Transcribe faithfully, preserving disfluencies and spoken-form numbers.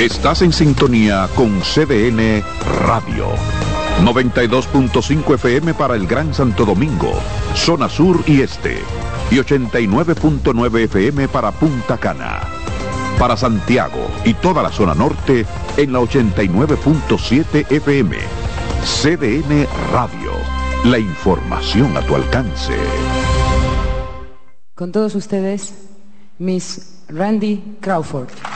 Estás en sintonía con C D N Radio. noventa y dos punto cinco F M para el Gran Santo Domingo, zona sur y este. Y ochenta y nueve punto nueve F M para Punta Cana. Para Santiago y toda la zona norte en la ochenta y nueve punto siete F M. C D N Radio. La información a tu alcance. Con todos ustedes, Miss Randy Crawford.